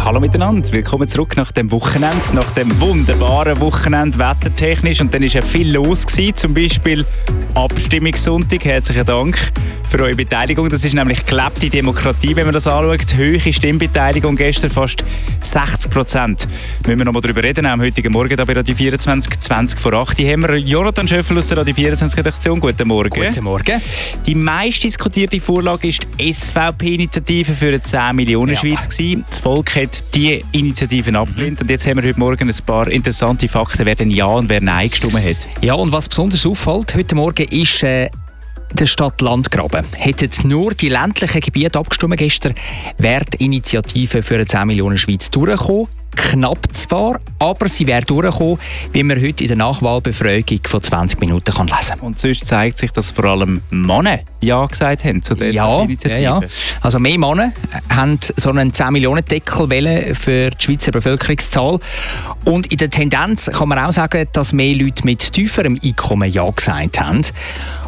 Hallo miteinander, willkommen zurück nach dem Wochenende, nach dem wunderbaren Wochenende, wettertechnisch. Und dann war ja viel los gewesen, zum Beispiel Abstimmungssonntag. Herzlichen Dank für eure Beteiligung. Das ist nämlich gelebte Demokratie, wenn man das anschaut. Höhere Stimmbeteiligung gestern, fast 60%. Müssen wir noch mal darüber reden, am heutigen Morgen bei Radio 24, 20 vor 8 haben wir Jonathan Schöffel aus der Radio 24 Redaktion. Guten Morgen. Guten Morgen. Die meist diskutierte Vorlage ist die SVP-Initiative für eine 10 Millionen Schweiz gewesen. Das Volk hat diese Initiativen abgelehnt. Und jetzt haben wir heute Morgen ein paar interessante Fakten, wer denn Ja und wer Nein gestimmt hat. Ja, und was besonders auffällt heute Morgen ist der Stadt-Land-Graben. Hätten nur die ländlichen Gebiete abgestimmt gestern, wäre die Initiative für eine 10 Millionen Schweiz durchgekommen. Knapp zwar, aber sie wäre durchgekommen, wie man heute in der Nachwahlbefragung von 20 Minuten kann lesen kann. Und sonst zeigt sich, dass vor allem Männer Ja gesagt haben zu dieser Initiative. Ja. Also mehr Männer haben so einen 10-Millionen-Deckel für die Schweizer Bevölkerungszahl. Und in der Tendenz kann man auch sagen, dass mehr Leute mit tieferem Einkommen Ja gesagt haben.